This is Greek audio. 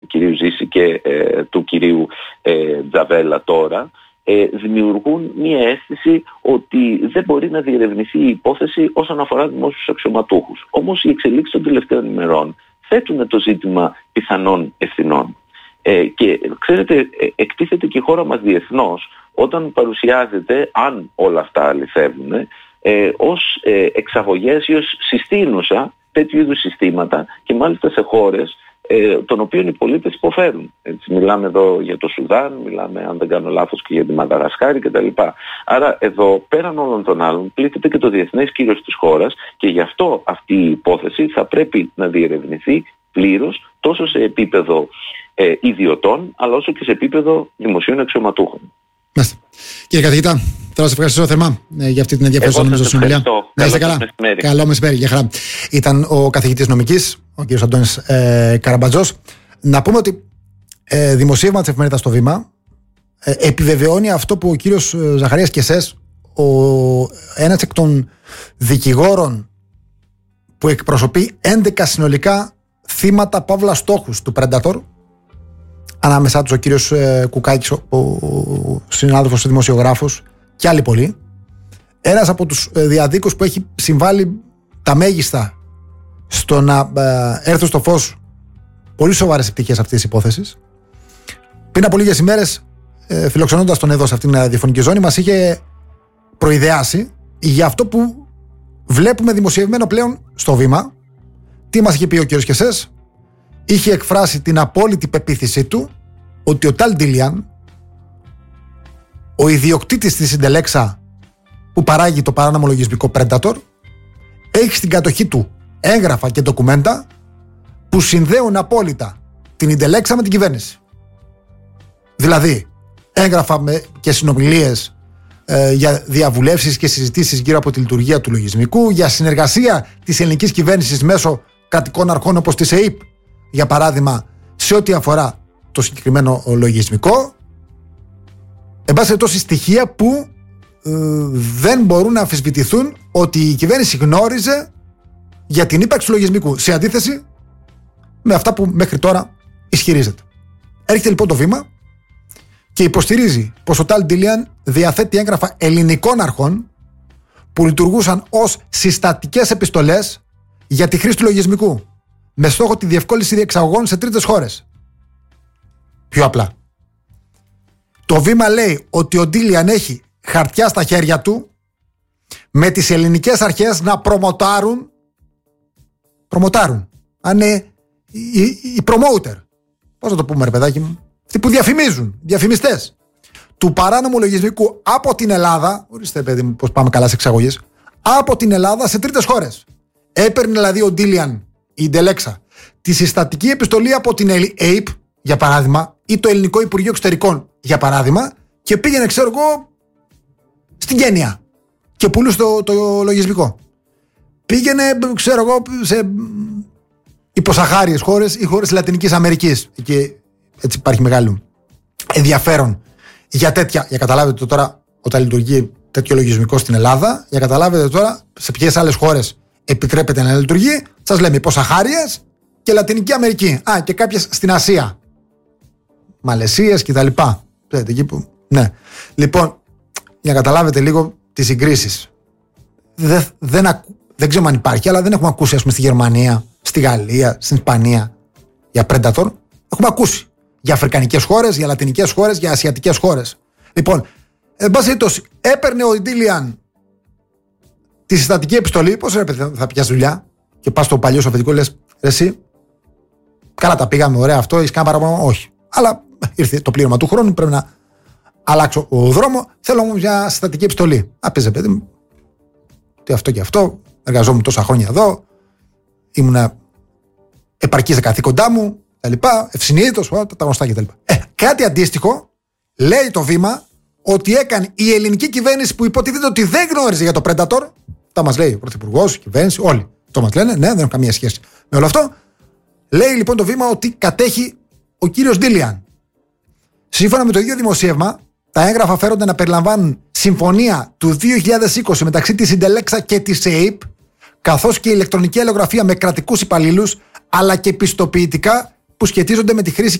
κυρίου Ζήση και του κυρίου Τζαβέλα τώρα, δημιουργούν μια αίσθηση ότι δεν μπορεί να διερευνηθεί η υπόθεση όσον αφορά δημόσιους αξιωματούχους. Όμως οι εξελίξεις των τελευταίων ημερών θέτουν το ζήτημα πιθανών ευθυνών. Και ξέρετε, εκτίθεται και η χώρα μας διεθνώς όταν παρουσιάζεται, αν όλα αυτά αληθεύουν, ως εξαγωγές ή ως συστήνουσα τέτοιου είδους συστήματα, και μάλιστα σε χώρες των οποίων οι πολίτες υποφέρουν. Έτσι, μιλάμε εδώ για το Σουδάν, μιλάμε, αν δεν κάνω λάθος, και για τη Μαδαγασκάρη κτλ. Άρα εδώ, πέραν όλων των άλλων, πλήττεται και το διεθνές κύρος της χώρας, και γι' αυτό αυτή η υπόθεση θα πρέπει να διερευνηθεί πλήρως, τόσο σε επίπεδο ιδιωτών, αλλά όσο και σε επίπεδο δημοσίων αξιωματούχων. Μάλιστα. Κύριε καθηγητά, θέλω να σας ευχαριστήσω θερμά για αυτή την ενδιαφέρουσα νομίζω συνομιλία. Να είστε καλά. Καλό μεσημέρι. Γεια χαρά. Ήταν ο καθηγητής νομικής, ο κ. Αντώνης Καραμπατζός. Να πούμε ότι δημοσίευμα της εφημερίδας στο Βήμα επιβεβαιώνει αυτό που ο κύριος Ζαχαρίας Κεσές, ένας εκ των δικηγόρων που εκπροσωπεί 11 συνολικά θύματα παύλα στόχους του Predator, ανάμεσά τους ο κύριος Κουκάκης, ο συνάδελφος δημοσιογράφος, και άλλοι πολλοί. Ένας από τους διαδίκους που έχει συμβάλει τα μέγιστα στο να έρθουν στο φως πολύ σοβαρές πτυχές αυτής της υπόθεσης. Πριν από λίγες ημέρες, φιλοξενώντας τον εδώ σε αυτήν την διαφωνική ζώνη, μας είχε προειδεάσει για αυτό που βλέπουμε δημοσιευμένο πλέον στο Βήμα. Τι μας είχε πει ο κύριος Κεσές? Είχε εκφράσει την απόλυτη πεποίθησή του ότι ο Ταλ Ντίλιαν, ο ιδιοκτήτης της Ιντελέξα που παράγει το παράνομο λογισμικό Predator, έχει στην κατοχή του έγγραφα και ντοκουμέντα που συνδέουν απόλυτα την Ιντελέξα με την κυβέρνηση. Δηλαδή έγγραφα και συνομιλίες για διαβουλεύσεις και συζητήσεις γύρω από τη λειτουργία του λογισμικού, για συνεργασία της ελληνικής κυβέρνησης μέσω κρατικών αρχών όπως της ΕΕΠ, για παράδειγμα, σε ό,τι αφορά το συγκεκριμένο λογισμικό. Εν πάση περιπτώσει, στοιχεία που δεν μπορούν να αμφισβητηθούν ότι η κυβέρνηση γνώριζε για την ύπαρξη του λογισμικού, σε αντίθεση με αυτά που μέχρι τώρα ισχυρίζεται. Έρχεται λοιπόν το Βήμα και υποστηρίζει πως ο Ταλ Ντίλιαν διαθέτει έγγραφα ελληνικών αρχών που λειτουργούσαν ως συστατικές επιστολές για τη χρήση του λογισμικού, με στόχο τη διευκόλυνση διεξαγωγών σε τρίτες χώρες. Πιο απλά, το Βήμα λέει ότι ο Ντίλιαν έχει χαρτιά στα χέρια του με τις ελληνικές αρχές να προμοτάρουν, αν είναι οι promoter, πώς να το πούμε ρε παιδάκι μου, αυτοί που διαφημίζουν, διαφημιστές του παράνομου λογισμικού από την Ελλάδα, ορίστε παιδί μου πως πάμε καλά σε εξαγωγές, από την Ελλάδα σε τρίτες χώρες. Έπαιρνε δηλαδή ο Ντίλιαν, η Ιντελέξα, τη συστατική επιστολή από την ΑΕΠ, για παράδειγμα, ή το Ελληνικό Υπουργείο Εξωτερικών, για παράδειγμα, και πήγαινε, ξέρω εγώ, στην Κένια και πουλούσε το λογισμικό. Πήγαινε, ξέρω εγώ, σε υποσαχάριες χώρες ή χώρες της Λατινικής Αμερικής. Εκεί έτσι υπάρχει μεγάλο ενδιαφέρον για τέτοια. Για καταλάβετε τώρα, όταν λειτουργεί τέτοιο λογισμικό στην Ελλάδα, για καταλάβετε τώρα σε ποιες άλλες χώρες επιτρέπεται να λειτουργεί. Σας λέμε υποσαχάριες και Λατινική Αμερική. Και κάποιες στην Ασία. Μαλαισίες κτλ. Εκεί που. Ναι. Λοιπόν, για να καταλάβετε λίγο τις συγκρίσεις. Δεν ξέρω αν υπάρχει, αλλά δεν έχουμε ακούσει, ας πούμε, στη Γερμανία, στη Γαλλία, στην Ισπανία για Predator. Έχουμε ακούσει για αφρικανικές χώρες, για λατινικές χώρες, για ασιατικές χώρες. Λοιπόν, εν πάση περιπτώσει, έπαιρνε ο Ντίλιαν τη συστατική επιστολή. Πώς ρε παιδί, θα πιάσει δουλειά και πας στο παλιό σοβιετικό, λες εσύ, καλά τα πήγαμε, ωραία αυτό, έχεις κάνει παραπάνω? Όχι. Αλλά ήρθε το πλήρωμα του χρόνου, πρέπει να αλλάξω ο δρόμο. Θέλω όμως μια συστατική επιστολή. Πες παιδί μου, τι αυτό και αυτό, εργαζόμουν τόσα χρόνια εδώ, ήμουνα επαρκή στα καθήκοντά μου, τα λοιπά, ευσυνείδητος, τα γνωστά κτλ. Κάτι αντίστοιχο λέει το Βήμα ότι έκανε η ελληνική κυβέρνηση, που υποτίθεται ότι δεν γνώριζε για το Predator. Τα μας λέει ο Πρωθυπουργός, η κυβέρνηση, όλοι. Το μας λένε, ναι, δεν έχουν καμία σχέση με όλο αυτό. Λέει λοιπόν το Βήμα ότι κατέχει ο κύριος Ντίλιαν. Σύμφωνα με το ίδιο δημοσίευμα, τα έγγραφα φέρονται να περιλαμβάνουν συμφωνία του 2020 μεταξύ της Ιντελέξα και της ΑΕΠ, καθώς και ηλεκτρονική αλληλογραφία με κρατικούς υπαλλήλους, αλλά και πιστοποιητικά που σχετίζονται με τη χρήση